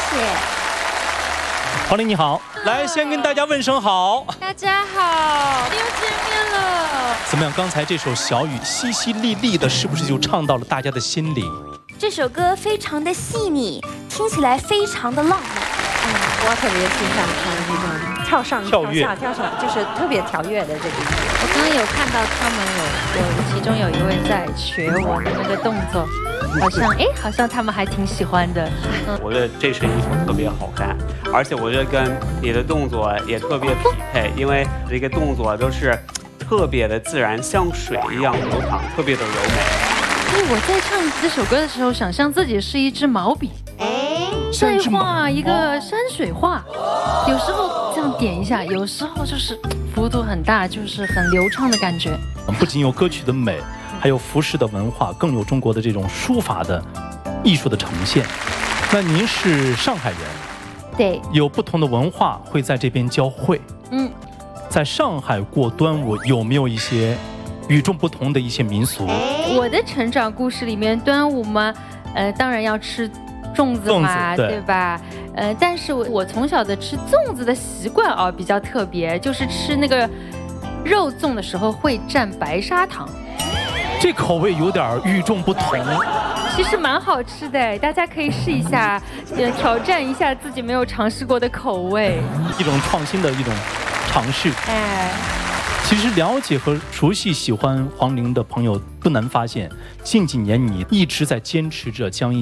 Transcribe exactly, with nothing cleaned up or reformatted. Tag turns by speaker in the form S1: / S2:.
S1: 谢。
S2: 黄玲你好，来先跟大家问声好。
S1: 大家好，又见面了。
S2: 怎么样？刚才这首小雨淅淅沥沥的，是不是就唱到了大家的心里？
S1: 这首歌非常的细腻，听起来非常的浪漫。
S3: 嗯，我特别欣赏他的那种跳上跳下跳上，就是特别跳跃的这个音乐。
S4: 我刚刚有看到他们有有，其中有一位在学我的那个动作，好像哎，好像他们还挺喜欢的。
S5: 嗯，我觉得这身衣服特别好看，而且我觉得跟你的动作也特别匹配，因为这个动作都是特别的自然，像水一样流淌，特别的柔美。
S4: 所以我在唱这首歌的时候，想象自己是一支毛笔，再画一个山水画，有时候这样点一下，有时候就是幅度很大，就是很流畅的感觉。
S2: 不仅有歌曲的美，还有服饰的文化，更有中国的这种书法的艺术的呈现。那您是上海人，
S4: 对，
S2: 有不同的文化会在这边交汇。嗯，在上海过端午有没有一些与众不同的一些民俗？
S4: 我的成长故事里面，端午嘛，呃，当然要吃粽子嘛，对, 对吧？呃，但是我我从小的吃粽子的习惯啊比较特别，就是吃那个肉粽的时候会蘸白砂糖，
S2: 这口味有点与众不同。
S4: 其实蛮好吃的，大家可以试一下，呃，挑战一下自己没有尝试过的口味，
S2: 一种创新的一种尝试。
S4: 哎。
S2: 其实了解和熟悉喜欢黄龄的朋友不难发现，近几年你一直在坚持着将一